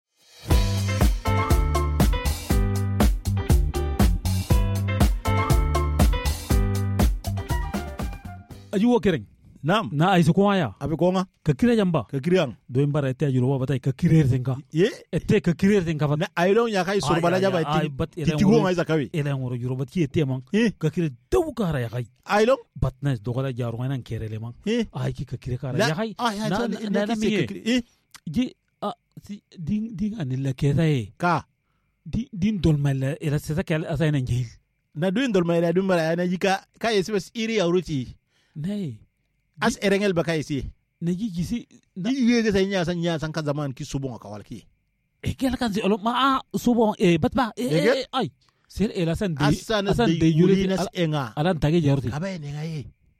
ajuwa kereng nam na ay sukwaya abi konga ka kire jamba ka kiriyang do mbara ete ajuro batay ka kirer tenka ye ete ka kirer tenka fa na aylon ya kai sur bala jaba ti ti go ngai zakawi ele ngoro juro bat ete man ka kire daw kara ya kai aylon bat na do gala jaru nan kerele man ay ki ka kire kara ya kai na na na mi ji a din din anilla kedaye ka din din dol mal ila se zakal asayna njil na duin dol mal dum mara na jika kai sibas iri awruti nay as erengel bakay si na ji gisi na yege say nya san nya san ka zaman ki subon ka walki e kel kan si olo ma subon e batba e ay ser ela san de asan de yuri nas enga alan tage jarti abay ne ngaye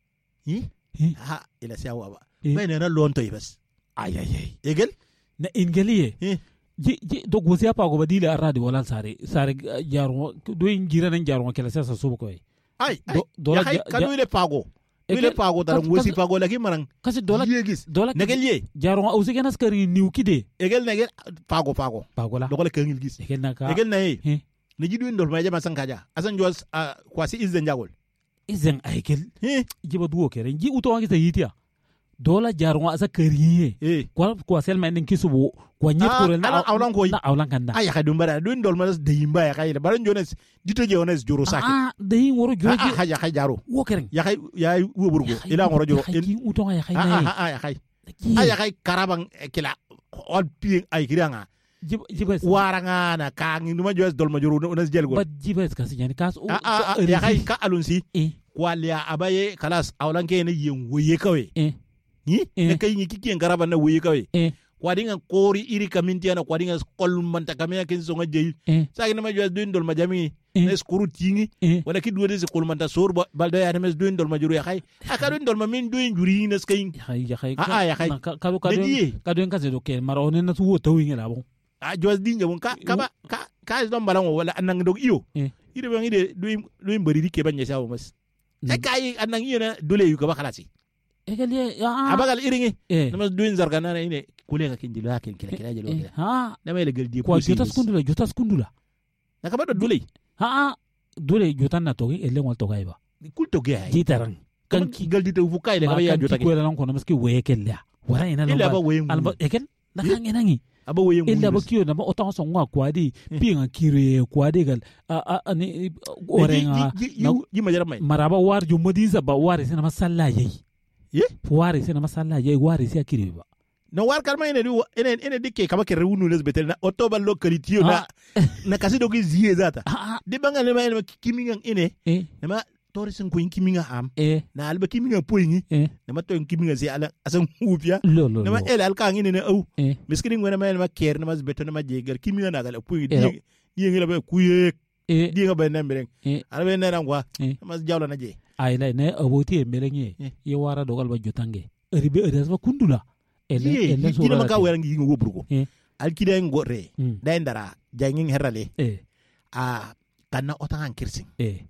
hi ha ila siawa ba bay ne na lonto ibas ay ay ay egel na ingeliye ji ji do gosia pa go badile aradi wala sare sare jaru do ingira nan jaru kala sa subo ko ay do ya kanu ile pago ile pago dar ngosi pago lagi marang kasi dola yegis dola negel ye jaru ausi genas kari niu kide egel negel pago pago pago la dola kangil gis egel naka egel nay ne jidu ndol ma jama san kaja asan jos kwasi izden jagol izden aikel jiba duo kere ji uto wangi ta yitia dola jaru asa kari ye kwa kwa selma nden kisubo kwa nyet korel na awlan koy na awlan kanda ay khadum bara du ndol ma de yimba ya kay baran jones dito je ones joro saki ah de yin woro joro ah ya kay jaro wo keren ya kay ya woburgo ila ngoro joro en uto ya kay nay ah ya kay ay ya kay karabang kila ol pi ay kiranga jibes waranga na ka ngi duma jos dol ma joro ones jelgo ba jibes kasi yani kas ah ya kay ka alunsi kwaliya abaye kalas awlan ke ne yen woye kawe ni ne kay ni kiki karaba na woye kawe kwadinga kori iri kaminti ana kwadinga kol manta kamya kin so ngaje sagi na majwas duin dol majami nes kuru tingi wala ki duode se kol manta sor balda ya mes duin dol majuru ya khay aka duin dol mamin duin juri nes kay khay ya khay ah ya khay ka ka ka duin ka se do ke maro ne na tu to winga la bon a jwas dinga bon ka ka ba ka ka don balango wala anang dog iyo ire bangi de duin duin bari dike banya sawo mas e kay anang iyo na dole yu ka ba khalasi egaliye abagal iringi namas duin zargana na ine kule ka kindi la kin kila kila jelo ha na mai legal di ko jotas kundula jotas kundula na ka ba dole ha dole jotan na to ele wal to gaiba kul to gay jitaran kan ki gal di to fu kai daga ba ya jota ko lan ko na maski wekella wala ina illa ba wayen alba ekel na kan enangi aba wayen illa ba kiyo na ma otan so ngwa kwadi pinga kire kwadi gal a a ni orenga yi majara mai maraba war ju modiza ba war sina masalla yayi ye wari sina masalla yayi wari sai kire ba no war kalma ene ene ene dikke kama ke rewunu les betel na otoba locality na na kasi dogi ziye zata di banga le ma kiminga ene na ma torisin ko kiminga am na alba kiminga poingi na ma to kiminga si ala asan hupia na ma el alka ngine ne au miskini ngona ma ma ker na ma betel na ma jegar kiminga na gal poingi di di ngela ba kuye di nga ba nembre ala be na ngwa ma jawla na je ay lay ne aboti melenye ye wara dogal ba jotange ribe eres ba kundula ele ele so kina maka wera ngi ngo burgo alkida ngore day ndara jangin herale a kana otan kirsin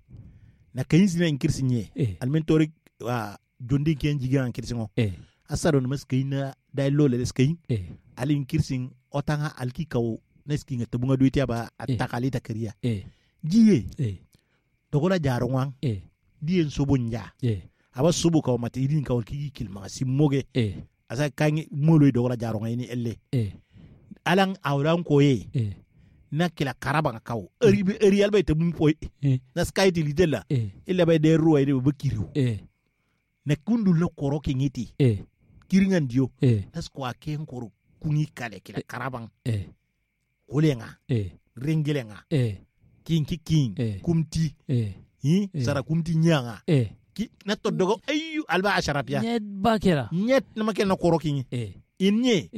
na kayinsi na kirsin ye almentori wa jondi ken jigan kirsin o asaro no maskina day lole leskayin alin kirsin otan alki kaw neski ngata bunga duitia ba atakalita kariya jiye dogola jarongwang dien sobonja aba subu kaw mate idin kaw ki kilma simoge asa kangi molo do wala jaro ngani elle alang awlan koye na kila karaba kaw eri eri alba te bum poy na sky ti lidela illa bay de ruwa de bakiriw na kundul na koro ki ngiti kiringan dio tas ko aken koro kunyi kale kila karabang kolenga rengelenga king king kumti hi sara kumti nyanga ki na todogo ayu alba asharapia net bakera net na makel na koro ki inye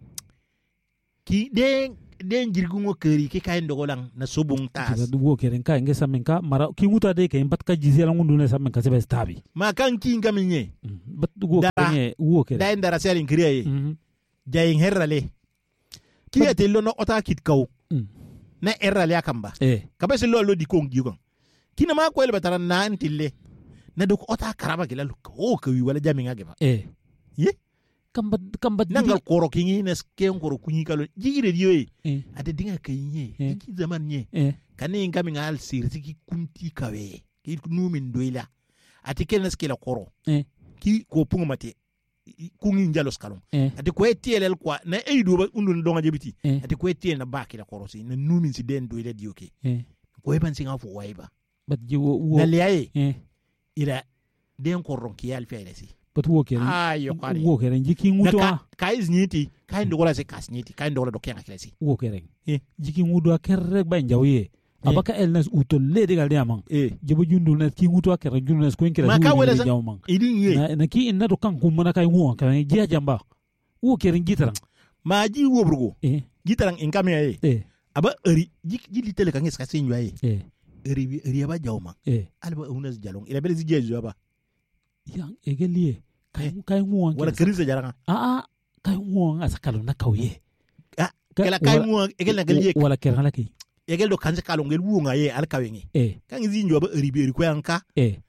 ki den den jirgungo keri ke kay ndogolang na sobung tas da dugo keren ka ngesa menka mara ki nguta de ke mbat ka jizela ngundu ne samen ka sebe stabi ma kan ki ngaminye bat dugo kenye wo keren da ndara selin kriye jayin herrale ki ate lono ota kit kaw na herrale akamba ka bes lo lo di kong gigon kina ma ko ele batara na antille na do ota karaba gila lu ko ko wi wala jami ngage ba eh ye kamba kamba nangal koro kingi nes ken koro kunyi kalo jigire diyo e ade dinga kayinye ki zaman nye kane ngami ngal sirti ki kunti kawe ki numin doila ati kel nes kila koro ki ko punga mate kungi njalos kalon ati ko etielel kwa na eido ba undun donga jebiti ati ko etiel na baki la koro si na numin si den doila diyo ke ko eban singa fo waiba bat jiwo wo na liaye ira den koron ki yal fele si but wo keren ayo kari wo keren jiki ngudo kai zniti kai ndogola se kasniti kai ndogola do kenga klesi wo keren jiki ngudo kerrek ba njawiye abaka elnes utol le de galde amang jebo jundu nes ki ngudo kerrek jundu nes ko en kerrek jundu jawmang idin ye na ki inna do kan kumana kai nguwa kan jiya jamba wo keren gitaran ma ji wo burgo gitaran in kamya ye aba eri jili tele kan eska sin yaye eri eri aba jawmang alba unas jalong ila bele zijeju aba yang egelie kay kay nguwa wala krize jaranga a a kay nguwa asakalo na kawye ah kala kay nguwa egel na galie wala kerala ki egel do kanse kalo ngel wuunga ye al kawengi eh kan zinjo ba eri be eri ko yanka eh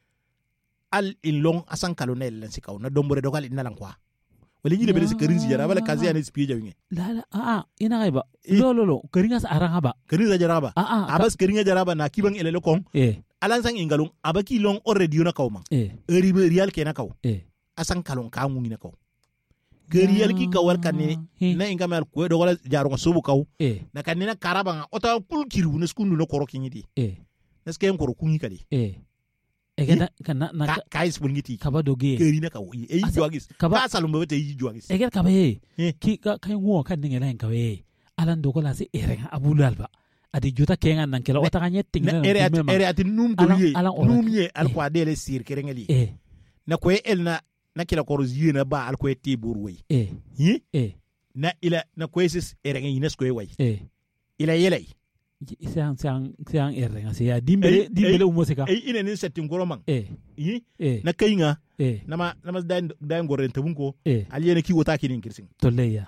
al in long asan kalo na len sikaw na dombore do gal inalan kwa wala jile be se krinzi jara wala kazi ya ne spije winge la la a a ina gaiba lo lo lo keringa sa aranga ba krinza jaraba a a abas keringa jaraba na kibang elele kong eh alan sang ingalung abaki long already na kawma eh eri be real ke na kaw eh asan kalon ka ngungi na kaw gerial ki kawal kanne na ingamal ko do wala jaru sobu kaw eh na kanne na karaba ota kul kiru na skundu no koro kinyidi eh nasken koro kunyi kadi eh egeda kana na kai spulngiti kaba doge geri na kaw e yi joagis ka salum be te yi joagis egel kaba e ki kay ngo kan ngela en kawe alan dogola se erenga abulalba adi jota kenga nan kala ota kanye tingna ere at ere at num goliye num ye al kwa dele sir kerengeli eh na ko el na na kila ko rozi na ba al ko ti burway eh yi eh na ila na ko sis erenga ines ko way eh ila yelay siang siang siang erenga se ya dimbele dimbele umoseka e ina ni setting goromang eh yi eh na kayinga eh nama nama dain dain gorren tabunko eh al yene ki wota kinin kirsing toleya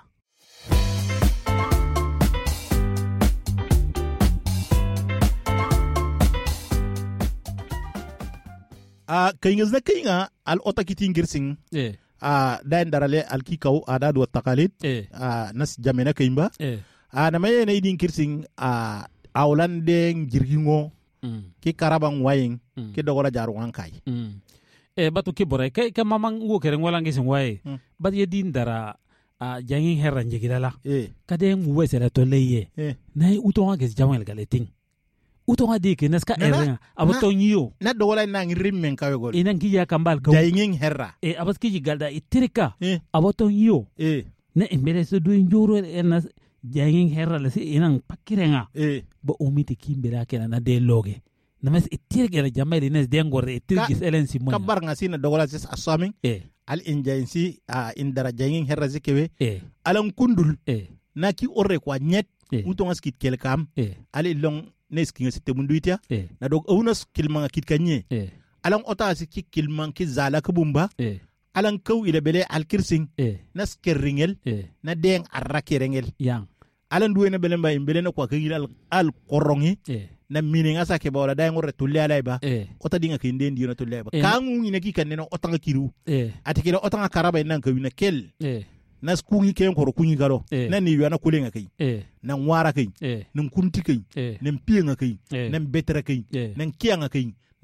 a kayinga na kayinga al ota kitin kirsing eh a dain darale al kikaw adad wa taqalid eh a nas jamena kayimba eh a na maye na idin kirsing a awlande jirgingo ki karabang wayin ki dogola jaru wankay eh batu ki bore kay ka mamang wo keren wala ngisin waye bat yedin dara a jangin herran jigidala eh kade mu wese la toleye nay utonga gis jamal galeting utonga de ke naska erren abato nyiyo na dogola na ngrimmen kawe gol inan ki ya kambal ko jangin herra eh abas ki galda itirika eh abato nyiyo eh na embele so do njoro en jangin herra la si inan pakirenga eh ba umiti kimbira kena na de loge namas itirge la jamal ines de ngore itirge elen si mo kabar ngasi na dogola sis asami eh al injainsi a indara jangin herra zikewe eh alan kundul eh na ki orre kwa nyet utonga skit kelkam eh ali long neski ngasi te munduitia eh na dog unas kilmanga kit kanye eh alan ota si ki kilman ki zala kubumba eh alan kaw ila bele al kirsing eh nas kerringel eh na deng arra kerengel yang alan duwe na bele mbay bele na kwa kangil al al korongi eh na mini ngasa ke bawla day ngore tulle alay ba eh ota dinga ke nden diona tulle ba Eh, kangu ni ki kan no ota nga kiru eh atikira ota nga karaba nan ka wina kel eh nas kungi ke ngoro kungi garo Eh. na ni yana kulenga kai eh na ngwara kai eh na kunti kai eh na pienga kai Eh. na betra kai eh na kianga kai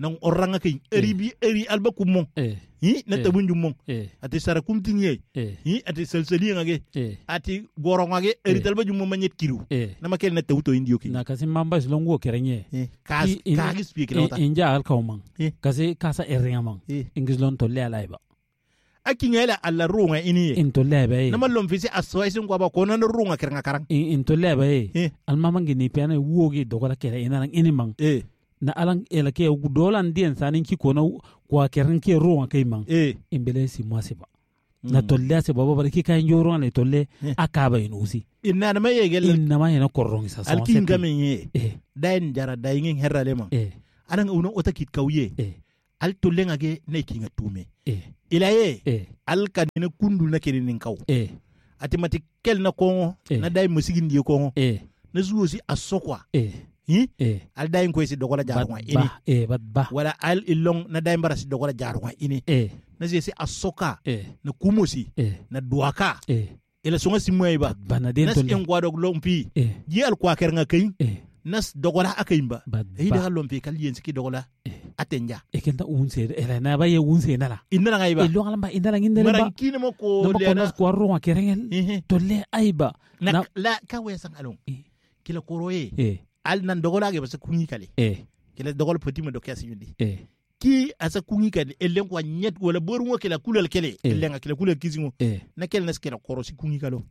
nan oranga kay eri bi eri alba kummo hi na tabun jummo ati sara kumtinye hi ati salsali ngage ati goro ngage eri talba jummo manyet kiru na makel na tawto indiyo ki na kasi mamba slongo kerenye kas kagis speak na inja al kawman kasi kasa erriamang ingislon tolle alaiba akinyela alla runga ini into lebe na malom fisi aswaisin kwa ba kona na runga kerenga karang into lebe al mamangi ni piano wogi dogola kere ina nang ini mang na alang elake dolan dien sanin ki kona kwa keren ke runga kay mang imbele si mwasiba na tolle se baba barki kay njoro na tolle akaba inusi inna na maye gel inna maye na korong sa so alkin gamen dain jara daingin herrale mang alang uno otakit kawye al tolle ngage ne kinga tume ilaye al kanina kundu na kiri nin kaw ati mati kel na kongo na dai musigin di kongo na zuwo si asokwa hi al dai ko si dogola jarwa ini e badba wala al ilong na dai mbara si dogola jarwa ini na je si asoka na kumosi na duaka ila songa si moyba bana den to en gwado lompi ji al kwa ker nga kay nas dogola akayimba e da lompi kal yen siki dogola atenja ekenta unse ela na baye unse nala inna nga iba ilo ngala inna nginde ba marankine mo ko le na ko ro kerengel to le aiba na la ka we sang alon kila koroye al nan dogola ge basa kunyi kale kila dogol poti mo dokya siyundi ki asa kunyi kale ellen ko nyet wala boru ngo kila kulal kele ellen kila kulal kizingo na kele nas kila koro si kunyi kalo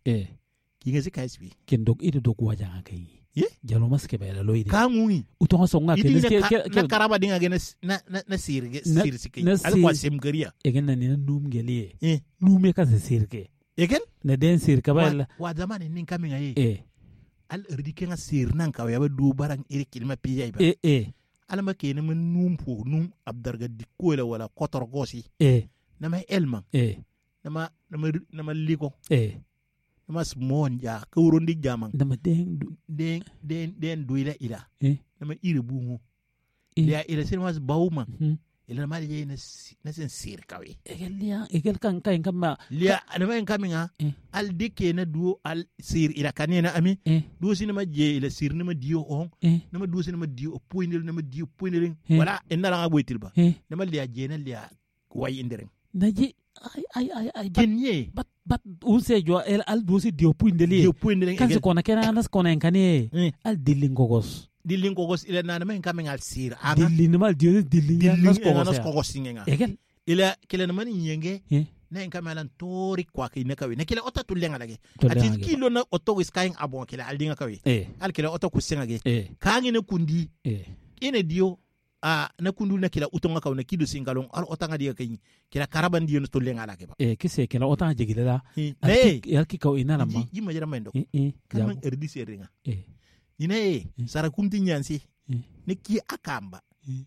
ki ngezi kaisbi ken dog ide dog waja kai ye jalo maske bela loide kangungi utonga songa ke na karaba dinga ge na na sirge sir sikay al kwa semgeria egen na ni num gelie nume ka sirke egen na den sirka bela wa zamani nin kaminga ye al erdi kenga sir nan ka yaba du barang iri kilma piyay ba eh eh ala ma kene man num po num abdarga dikola wala kotor gosi eh na ma elma eh na ma na ma na ma liko eh mas mon ja kawrondi jamang dama den den den den duila ila eh dama ire bungu ila ila sen mas bawma ila ma je na na sen sir kawe egel lia egel kan kan kama lia dama en kaminga al dikke na duo al sir ila kanena ami duo sinama je ila sir na ma dio on na ma duo sinama dio poinel na ma dio poinel wala en na nga boytilba dama lia je na lia way indereng naji ay ay ay ay genye bat bat unse jo el al dosi dio puindeli dio puindeli kan se kona kena nas kona enkane al dilling gogos dilling gogos ila na men kamen al sir anga dilling mal dio dilling nas gogos nas gogos singa egel ila kila na man yenge na en kamen lan tori kwa ki ne kawe na kila ota tulenga lage ati kilo na oto wis kain abon kila al dinga kawe al kila oto kusenga ge kangi ne kundi ine dio a na kundu na kila utonga kaw na kido singalong al otanga dia kay kila karaban dia no tolenga la keba e kise kila otanga jegile la ne yal ki kaw ina lamma ji ma jara mendo e e kan erdi seringa e ine sara kumti nyansi ne ki akamba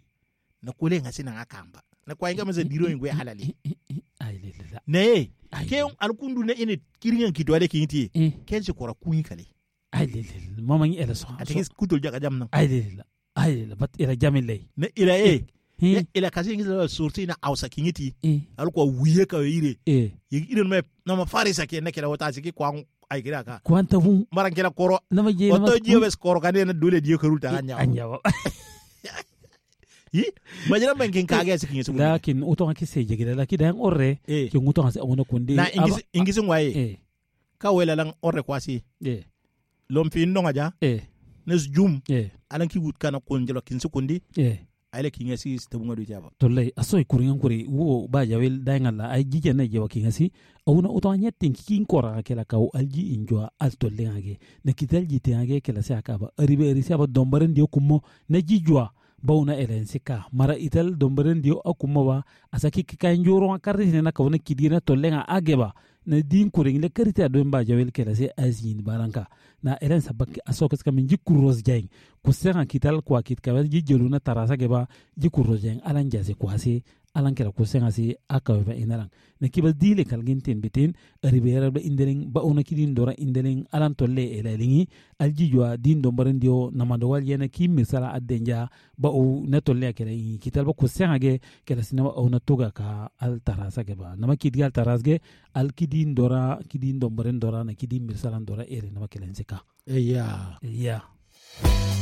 na kulenga sina akamba na kwa inga maza diro ngwe halali ay le la ne ke al kundu ne ine kiringa ki dole ki nti kense kora kunyi kale ay le le mama ngi ele so atingis kutol jaga jam na ay le la ay la bat ila jamile na ila e ila kasi ngi la sorti na ausa kingiti al ko wiye ka yire e yire me na ma farisa ke na kila wata siki kwa ay kira ka kwanta fu maran kila koro na ma je na to je wes koro kan na dole je karulta anya anya yi majira men kin kage siki ngi lakin uto ka kise je gida laki dan orre ke nguto ka ona kundi na ingisi ingisi ngwaye ka wela lang orre kwasi e lomfi ndonga ja e nes jum eh alan ki wut kana ko njelo kin sekundi eh ay la ki ngasi stabunga du jaba tollay asoy kuringan kuri wo ba jawel dangala ay jije na jewa ki ngasi awuna uto nyetin kin kora kala kaw alji injwa al tolle ngage na kital jite ngage kala sa ka ba aribe ri sa ba dombaren dio kummo na jijwa bawna elen sika mara ital dombaren dio akummo ba asaki kika njoro akarri na kawna kidina tolle nga ageba na din kuring le karita do mba jawel kala se azin baranka na elen sabak asokas kam jikuros jeng kusenga kital kwa kit ka jijelu na tarasa geba jikuros jeng alan jase kwase alan kala kusenga si akawe ba inalang na kiba dile kalgintin bitin ribera ba indeleng ba ona kidin dora indeleng alan tolle elalingi aljijwa din do barandio namado wal yena ki misala addenja ba o na tolle kala kital ba kusenga ge kala sinama ona toga ka al tarasa geba nama kidgal tarasge al kidin dora kidin do barandora na kidin misala dora ere nama kala nsika yeah yeah